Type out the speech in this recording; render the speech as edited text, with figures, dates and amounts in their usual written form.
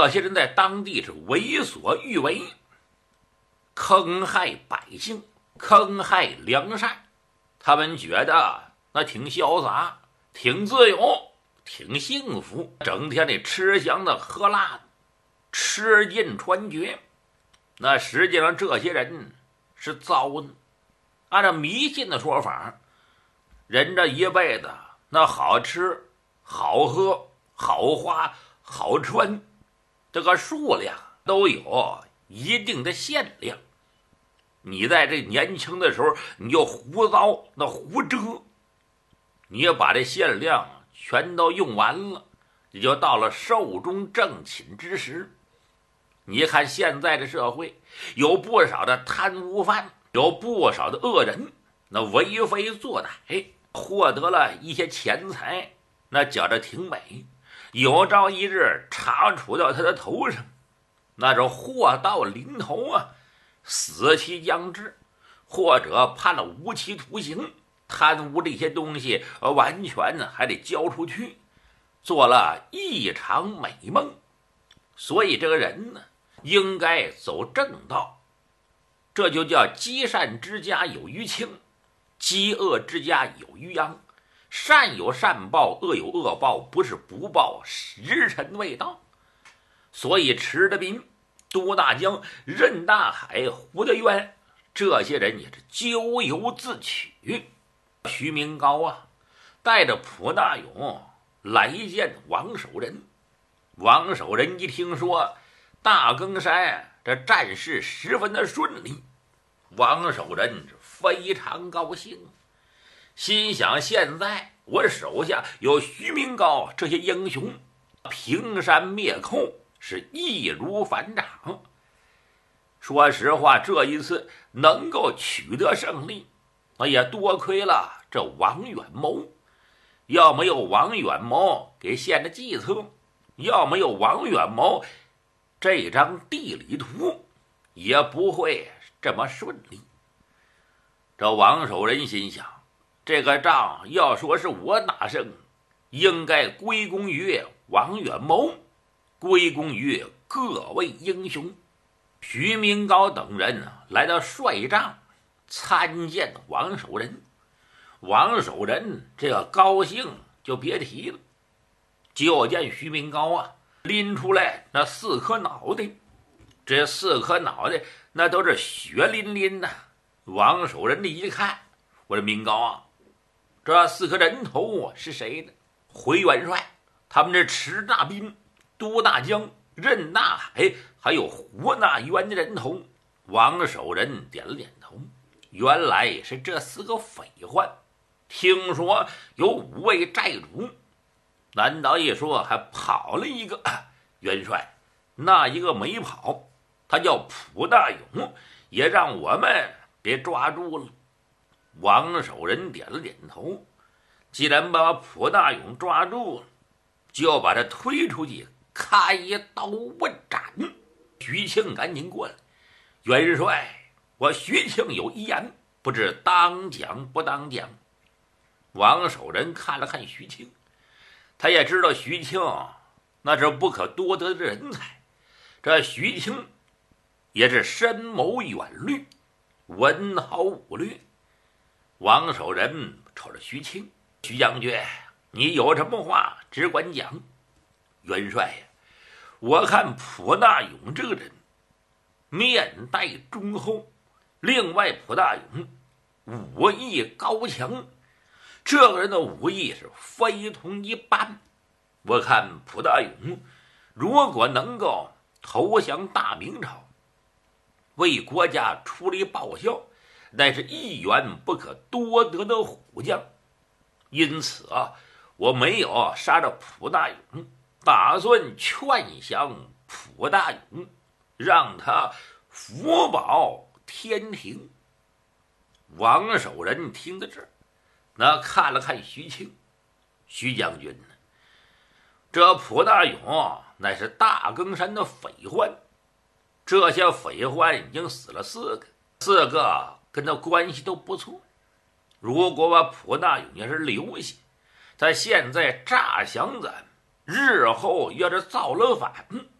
这些人在当地是为所欲为，坑害百姓，坑害良善。他们觉得那挺潇洒，挺自由，挺幸福，整天的吃香的喝辣的，吃尽穿绝。那实际上这些人是糟的。按照迷信的说法，人这一辈子那好吃好喝好花好穿，这个数量都有一定的限量。你在这年轻的时候你就胡糟那胡折，你把这限量全都用完了，也就到了寿终正寝之时。你看现在的社会有不少的贪污犯，有不少的恶人，那为非作歹，获得了一些钱财，那觉着挺美，有朝一日查处到他的头上，那是祸到临头啊，死期将至，或者判了无期徒刑。贪污这些东西完全呢还得交出去，做了一场美梦。所以这个人呢应该走正道，这就叫积善之家有余庆，积恶之家有余殃。善有善报，恶有恶报，不是不报，时辰未到。所以池德斌、都大江、任大海、胡德渊这些人也是咎由自取。徐明高啊，带着蒲大勇来见王守仁。王守仁一听说大更山这战事十分的顺利，王守仁非常高兴，心想现在我手下有徐明高这些英雄，平山灭寇是易如反掌。说实话，这一次能够取得胜利，也多亏了这王远谋。要没有王远谋给献的计策，要没有王远谋这张地理图，也不会这么顺利。这王守仁心想，这个仗要说是我打胜，应该归功于王远谋，归功于各位英雄。徐明高等人来到帅帐参见王守仁。王守仁这个高兴就别提了，就见徐明高啊拎出来那4颗脑袋，这4颗脑袋那都是血淋淋的。王守仁的一看，我说明高啊，这4颗人头是谁的？回元帅，他们这池大斌、都大江、任大海还有胡大渊的人头。王守仁点了点头，原来是这4个匪患。听说有5位寨主，难道一说还跑了一个？元帅，那一个没跑，他叫蒲大勇，也让我们给抓住了。王守仁点了点头，既然把蒲大勇抓住了，就把他推出去开刀问斩。徐庆赶紧过来，元帅，我徐庆有一言，不知当讲不当讲。王守仁看了看徐庆，他也知道徐庆那是不可多得的人才，这徐庆也是深谋远虑，文豪武略。王守仁瞅着徐庆，徐将军，你有什么话只管讲。元帅呀，我看蒲大勇这个人面带忠厚，另外蒲大勇武艺高强，这个人的武艺是非同一般。我看蒲大勇如果能够投降大明朝，为国家出力报效，乃是一员不可多得的虎将。因此我没有杀了蒲大勇，打算劝降蒲大勇，让他福保天庭。王守仁听到这儿，那看了看徐庆，徐将军呢？这蒲大勇乃是大更山的匪患，这些匪患已经死了4个跟他关系都不错。如果把蒲大勇要是留下，他现在诈降咱，日后要是造了反，